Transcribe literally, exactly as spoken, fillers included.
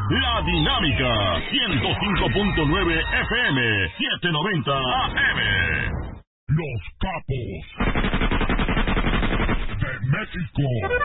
La Dinámica, ciento cinco punto nueve F M, setecientos noventa A M. Los capos de México.